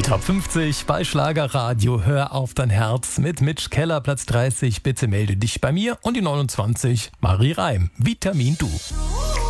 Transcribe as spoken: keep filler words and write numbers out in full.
Top fünfzig bei Schlagerradio. Hör auf dein Herz mit Mitch Keller, Platz dreißig. Bitte melde dich bei mir. Und die neunundzwanzig, Marie Reim, Vitamin Du.